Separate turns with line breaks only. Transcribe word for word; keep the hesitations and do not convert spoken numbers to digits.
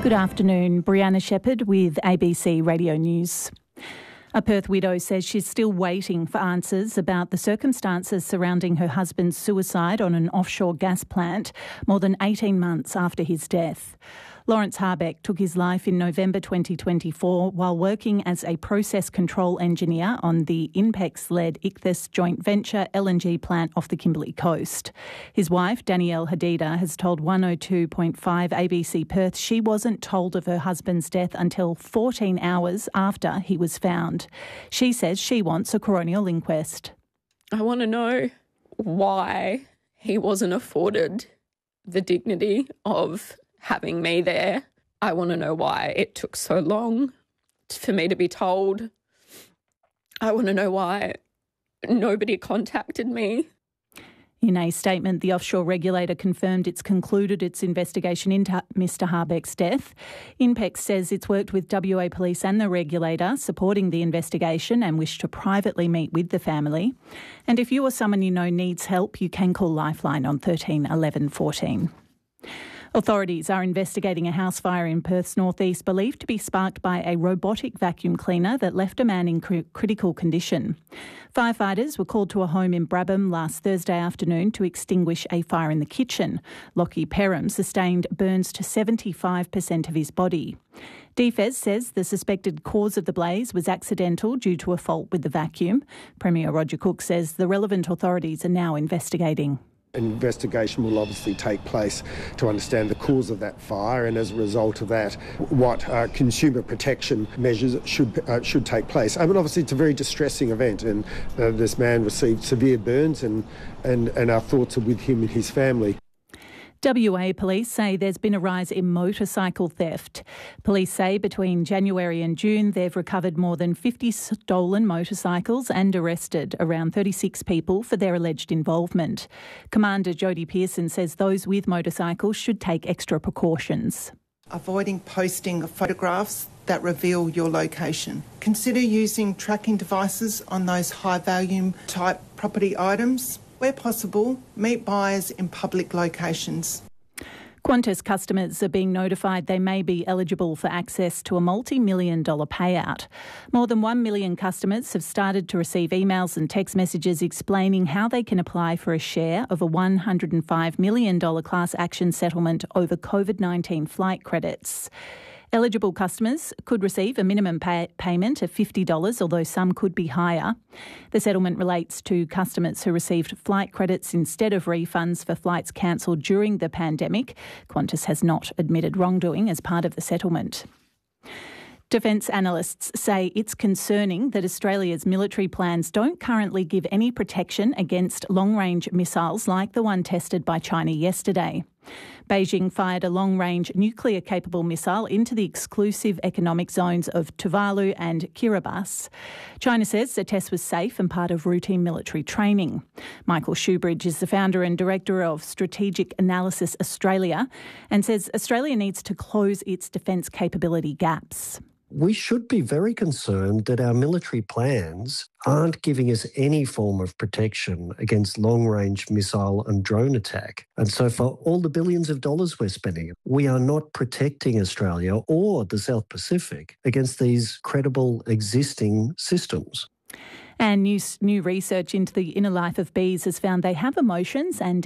Good afternoon, Brianna Shepherd with A B C Radio News. A Perth widow says she's still waiting for answers about the circumstances surrounding her husband's suicide on an offshore gas plant more than eighteen months after his death. Lawrence Harbeck took his life in November twenty twenty-four while working as a process control engineer on the INPEX-led Ichthys joint venture L N G plant off the Kimberley coast. His wife, Danielle Hadida, has told one oh two point five A B C Perth she wasn't told of her husband's death until fourteen hours after he was found. She says she wants a coronial inquest.
I want to know why he wasn't afforded the dignity of having me there. I want to know why it took so long for me to be told. I want to know why nobody contacted me.
In a statement, the offshore regulator confirmed it's concluded its investigation into Mister Harbeck's death. INPEX says it's worked with W A Police and the regulator, supporting the investigation and wish to privately meet with the family. And if you or someone you know needs help, you can call Lifeline on thirteen eleven fourteen. Authorities are investigating a house fire in Perth's northeast believed to be sparked by a robotic vacuum cleaner that left a man in cr- critical condition. Firefighters were called to a home in Brabham last Thursday afternoon to extinguish a fire in the kitchen. Lockie Perham sustained burns to seventy-five percent of his body. D F E S says the suspected cause of the blaze was accidental due to a fault with the vacuum. Premier Roger Cook says the relevant authorities are now investigating.
An investigation will obviously take place to understand the cause of that fire, and as a result of that, what uh, consumer protection measures should uh, should take place. I mean, obviously, it's a very distressing event, and uh, this man received severe burns, and, and, and our thoughts are with him and his family.
W A Police say there's been a rise in motorcycle theft. Police say between January and June they've recovered more than fifty stolen motorcycles and arrested around thirty-six people for their alleged involvement. Commander Jody Pearson says those with motorcycles should take extra precautions.
Avoiding posting photographs that reveal your location. Consider using tracking devices on those high-volume type property items. Where possible, meet buyers in public locations.
Qantas customers are being notified they may be eligible for access to a multi-million dollar payout. More than one million customers have started to receive emails and text messages explaining how they can apply for a share of a one hundred five million dollars class action settlement over COVID nineteen flight credits. Eligible customers could receive a minimum pay- payment of fifty dollars, although some could be higher. The settlement relates to customers who received flight credits instead of refunds for flights cancelled during the pandemic. Qantas has not admitted wrongdoing as part of the settlement. Defence analysts say it's concerning that Australia's military plans don't currently give any protection against long-range missiles like the one tested by China yesterday. Beijing fired a long-range nuclear-capable missile into the exclusive economic zones of Tuvalu and Kiribati. China says the test was safe and part of routine military training. Michael Shoebridge is the founder and director of Strategic Analysis Australia and says Australia needs to close its defence capability gaps.
We should be very concerned that our military plans aren't giving us any form of protection against long-range missile and drone attack. And so for all the billions of dollars we're spending, we are not protecting Australia or the South Pacific against these credible existing systems.
And new, new research into the inner life of bees has found they have emotions and